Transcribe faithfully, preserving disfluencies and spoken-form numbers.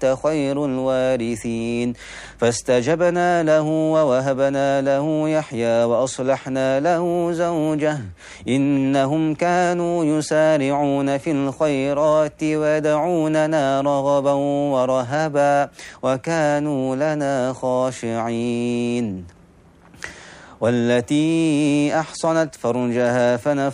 وأنت خير الوارثين فاستجبنا له ووهبنا له يحيى وأصلحنا له زوجه إنهم كانوا يسارعون في الخيرات ويدعوننا رغبا ورهبا وكانوا لنا خاشعين والتي أحصنت فرجها فنفخنا